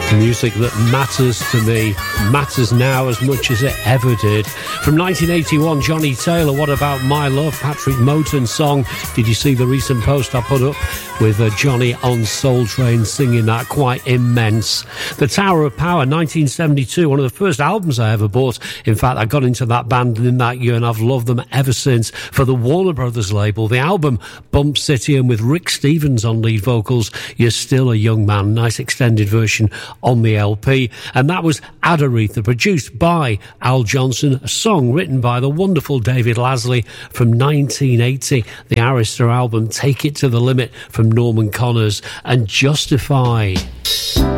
Music that matters to me, matters now as much as it ever did. From 1981, Johnny Taylor, What About My Love? Patrick Moten's song. Did you see the recent post I put up with Johnny on Soul Train singing that? Quite immense. The Tower of Power, 1972, one of the first albums I ever bought. In fact, I got into that band in that year and I've loved them ever since. For the Warner Brothers label, the album Bump City, and with Rick Stevens on lead vocals, You're Still a Young Man. Nice extended version on the LP. And that was Aretha, produced by Al Johnson, a song written by the wonderful David Lasley from 1980. The Arista album, Take It to the Limit from Norman Connors, and Justify.